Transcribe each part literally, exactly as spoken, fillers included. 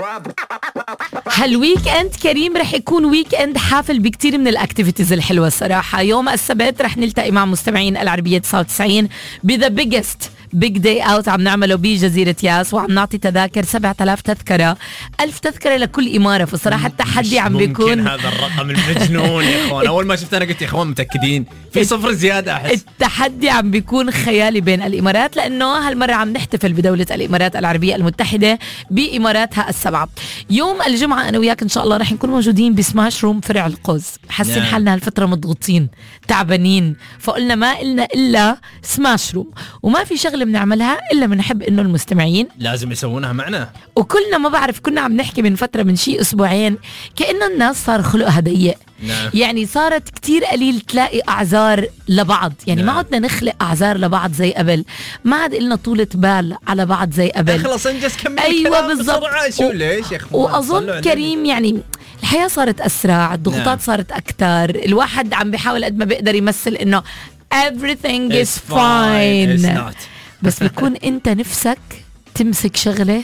هالويك اند كريم رح يكون ويك اند حافل بكتير من الاكتيفيتيز الحلوة الصراحة. يوم السبت رح نلتقي مع مستمعين العربية تسعة وتسعين بذا بيجست بيج داي اوت عم نعمله بجزيرة ياس، وعم نعطي تذاكر سبعة آلاف تذكرة، ألف تذكرة لكل إمارة. فصراحة التحدي عم بيكون هذا الرقم المجنون يا اخوان. اول ما شفت انا قلت يا اخوان متأكدين في صفر زيادة احس. التحدي عم بيكون خيالي بين الإمارات، لأنه هالمرة عم نحتفل بدولة الإمارات العربية المتحدة بإماراتها السبعة. يوم الجمعة أنا وياك إن شاء الله رح نكون موجودين بسماش روم فرع القوس. حاسين نعم. حالنا هالفترة مضغوطين تعبانين، فقلنا ما إلنا إلا سماش روم، وما في شغلة بنعملها إلا بنحب إنه المستمعين لازم يسوونها معنا. وكلنا ما بعرف كنا عم نحكي من فترة من شي أسبوعين كأنه الناس صار خلقها ضيق. نعم. يعني صارت كتير قليل تلاقي أعذار لبعض، يعني نعم. ما عدنا نخلق أعذار لبعض زي قبل، ما عاد إلنا طولة بال على بعض زي قبل. خلص انجز كمل. أيوة بالضبط. شو ليش يا اخوان؟ وأظن كريم يعني الحياة صارت أسرع، الضغوطات نعم. صارت أكتر، الواحد عم بيحاول قد ما بيقدر يمثل إنه everything is fine, fine. بس بيكون أنت نفسك تمسك شغلة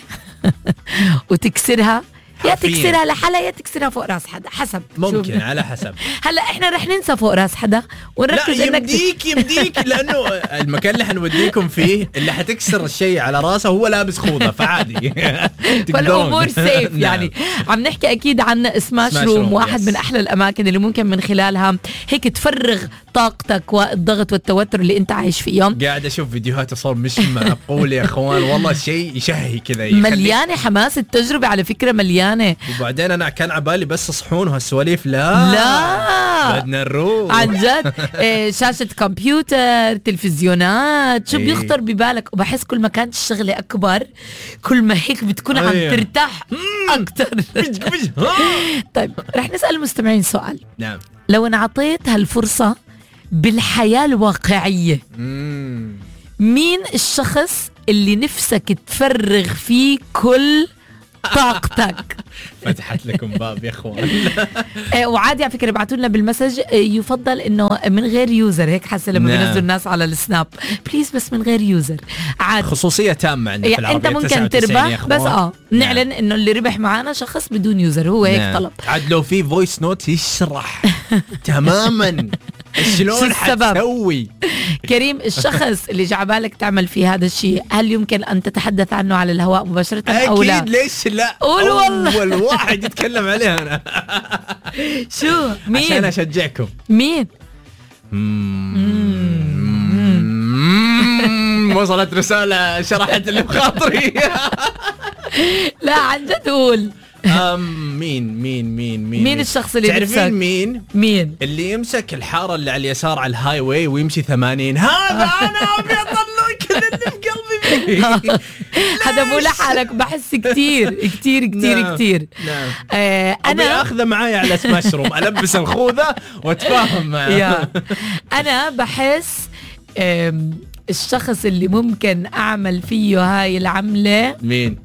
وتكسرها، يا حرفياً. تكسرها لحالها يا تكسرها فوق راس حدا، حسب. ممكن على حسب. هلا احنا رح ننسى فوق راس حدا ونركز لا انك يمديك يمديك لانه المكان اللي حنوديكم فيه اللي حتكسر الشيء على راسه هو لابس خوذه فعادي. فالامور سيف. يعني عم نحكي اكيد عن سماش روم، واحد يس. من احلى الاماكن اللي ممكن من خلالها هيك تفرغ طاقتك والضغط والتوتر اللي انت عايش فيهم. قاعد اشوف فيديوهات وصور مش معقول يا اخوان، والله شيء يشهي كذا، مليانه حماس، التجربه على فكره مليانه. وبعدين انا كان عبالي بس صحون وهالسواليف، لا لا بدنا نروح عن جد. إيه، شاشة كمبيوتر، تلفزيونات، شو إيه. بيخطر ببالك. وبحس كل ما كانت الشغلة أكبر كل ما هيك بتكون عم أيه. ترتاح أكتر. طيب رح نسأل المستمعين سؤال. نعم. لو انعطيت هالفرصة بالحياة الواقعية، مم. مين الشخص اللي نفسك تفرغ فيه كل طاقتك؟ فتحت لكم باب يا اخوان. آه، وعادي على فكره ابعتوا لنا بالمسج. آه، يفضل انه من غير يوزر، هيك حاسه لما نعم. بينزلوا الناس على السناب بليز بس من غير يوزر عادي. خصوصية تامة عندنا في يعني انت العربية ممكن تسعة وتسعين يا تربح أخوان. بس اه نعلن انه اللي ربح معانا شخص بدون يوزر، هو هيك نعم. طلب. عاد لو في فويس نوت يشرح تماما شلون حتسوي. كريم، الشخص اللي جعبالك تعمل فيه هذا الشيء هل يمكن ان تتحدث عنه على الهواء مباشرة او لا؟ اكيد، ليش لا؟ قول والله. اول واحد يتكلم عليها انا. شو مين؟ عشان اشجعكم. مين؟ وصلت رسالة شرحت اللي بخاطري. لا عن جد قول. أم مين مين مين مين مين الشخص اللي تعرفين نفسك؟ مين؟ مين؟ اللي يمسك الحارة اللي على اليسار على الهاي واي ويمشي ثمانين. هذا أنا أبي أطلع كل اللي في قلبي فيه. هذا مو لحالك، بحس كتير كتير كتير نعم. كتير. نعم. آه أنا أنا أخذه معايا على سماش روم، ألبس الخوذة وأتفاهم معه. يا أنا بحس آم، الشخص اللي ممكن أعمل فيه هاي العملة، مين؟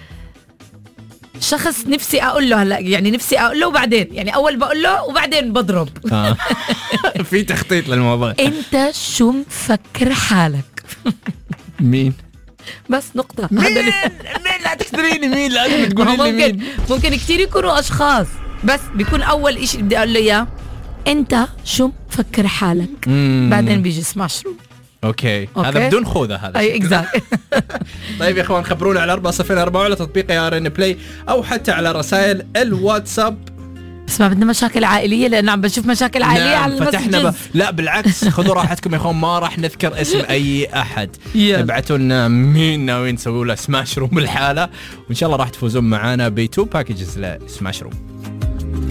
شخص نفسي أقول له هلا، يعني نفسي أقول له وبعدين، يعني أول بقول له وبعدين بضرب. آه. في تخطيط للموضوع. أنت شو مفكر حالك؟ مين؟ بس نقطة. مين؟ هذا اللي- مين؟ لا تكثريني مين، لازم ما تقولي لي ممكن مين. ممكن كتير يكونوا أشخاص، بس بيكون أول إشي بدي أقول له إياه أنت شو مفكر حالك؟ مم. بعدين بيجي سماش روم. أوكي. أوكي. هذا بدون خوذة هذا. أي إكزاكت. طيب يا اخوان، خبرونا على أربعة صفر أربعة على تطبيق يا ار ان بلاي او حتى على رسائل الواتساب. بس ما بدنا مشاكل عائلية، لأن عم بشوف مشاكل عائلية نعم، على فتحنا ب... المسجز. لا بالعكس، خذوا راحتكم يا اخوان، ما راح نذكر اسم اي احد. يلا. ابعتوا لنا مين ناويين تسووا له سماش روم الحالة، وان شاء الله راح تفوزون معانا بتو باكجز لسماش روم.